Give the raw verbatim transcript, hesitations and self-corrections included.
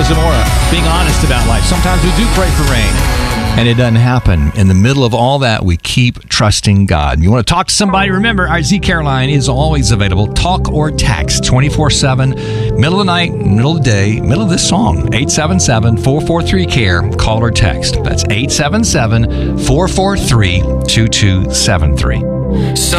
Zamora, being honest about life. Sometimes we do pray for rain, and it doesn't happen. In the middle of all that, we keep trusting God. You want to talk to somebody? Remember, our Z-Care line is always available. Talk or text twenty-four seven, middle of the night, middle of the day, middle of this song. eight seven seven, four four three, C A R E. Call or text. That's eight seven seven, four four three, two two seven three.